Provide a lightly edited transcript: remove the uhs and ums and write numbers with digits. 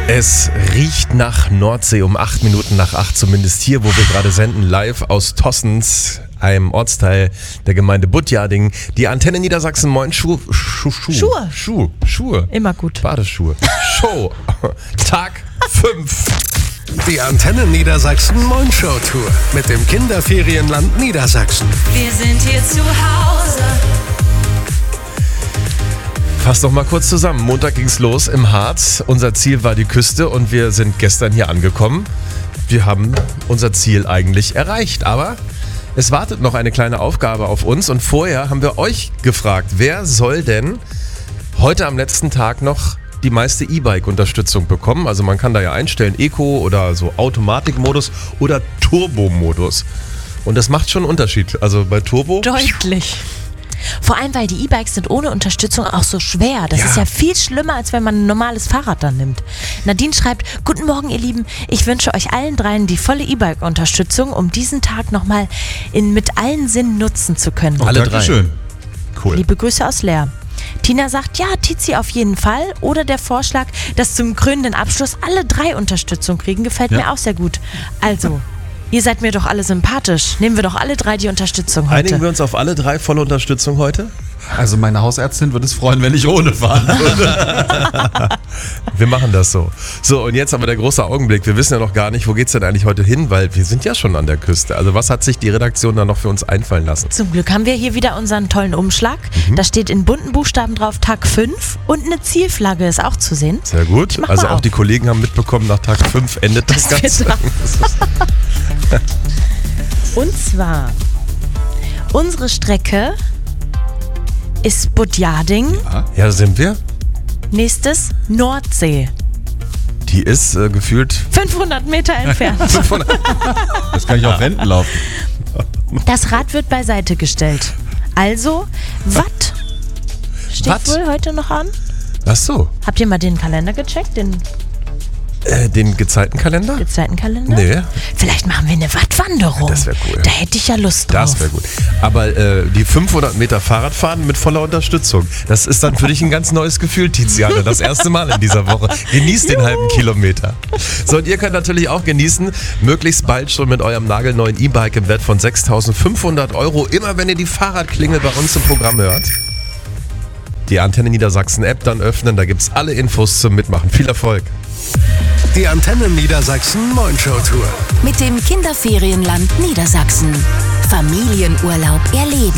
Es riecht nach Nordsee um 8 Minuten nach 8, zumindest hier, wo wir gerade senden, live aus Tossens, einem Ortsteil der Gemeinde Budjading. Die Antenne Niedersachsen, moin, Schuhe. Immer gut. Badeschuhe. Show. Tag 5. Die Antenne Niedersachsen Moin Show Tour mit dem Kinderferienland Niedersachsen. Wir sind hier zu Hause. Fass doch mal kurz zusammen. Montag ging's los im Harz. Unser Ziel war die Küste und wir sind gestern hier angekommen. Wir haben unser Ziel eigentlich erreicht, aber es wartet noch eine kleine Aufgabe auf uns und vorher haben wir euch gefragt, wer soll denn heute am letzten Tag noch die meiste E-Bike-Unterstützung bekommen? Also man kann da ja einstellen, Eco oder so Automatikmodus oder Turbo-Modus. Und das macht schon einen Unterschied. Also bei Turbo... Deutlich. Vor allem, weil die E-Bikes sind ohne Unterstützung auch so schwer. Das ist ja viel schlimmer, als wenn man ein normales Fahrrad dann nimmt. Nadine schreibt, guten Morgen ihr Lieben, ich wünsche euch allen dreien die volle E-Bike-Unterstützung, um diesen Tag nochmal mit allen Sinnen nutzen zu können. Alle drei. Schön. Cool. Liebe Grüße aus Leer. Tina sagt, ja, Tizi auf jeden Fall. Oder der Vorschlag, dass zum krönenden Abschluss alle drei Unterstützung kriegen, gefällt mir auch sehr gut. Also... Ihr seid mir doch alle sympathisch. Nehmen wir doch alle drei die Unterstützung heute. Einigen wir uns auf alle drei volle Unterstützung heute? Also meine Hausärztin würde es freuen, wenn ich ohne fahren würde. Wir machen das so. So, und jetzt aber der große Augenblick. Wir wissen ja noch gar nicht, wo geht's denn eigentlich heute hin, weil wir sind ja schon an der Küste. Also was hat sich die Redaktion da noch für uns einfallen lassen? Zum Glück haben wir hier wieder unseren tollen Umschlag. Da steht in bunten Buchstaben drauf Tag 5 und eine Zielflagge ist auch zu sehen. Sehr gut. Ich mach Also mal auch auf. die Kollegen haben mitbekommen, nach Tag 5 endet das Das Ganze. wird Und zwar, unsere Strecke ist Budjading, Ja, da sind wir. nächstes Nordsee. Die ist gefühlt 500 Meter entfernt. Das kann ich auf Wänden laufen. Das Rad wird beiseite gestellt. Also, Watt steht Watt? wohl heute noch an. Ach so, Habt ihr mal den Kalender gecheckt, den den Gezeitenkalender? Gezeitenkalender? Nee. Vielleicht machen wir eine Wattwanderung. Das wär cool. Da hätte ich ja Lust drauf. Das wäre gut. Aber die 500 Meter Fahrradfahren mit voller Unterstützung, das ist dann für dich ein ganz neues Gefühl, Tiziane. Das erste Mal in dieser Woche. Genießt den halben Kilometer. So, und ihr könnt natürlich auch genießen, möglichst bald schon mit eurem nagelneuen E-Bike im Wert von 6.500 €. Immer wenn ihr die Fahrradklingel bei uns im Programm hört. Die Antenne Niedersachsen App dann öffnen, da gibt's alle Infos zum Mitmachen. Viel Erfolg. Die Antenne Niedersachsen Moin Show Tour. Mit dem Kinderferienland Niedersachsen. Familienurlaub erleben.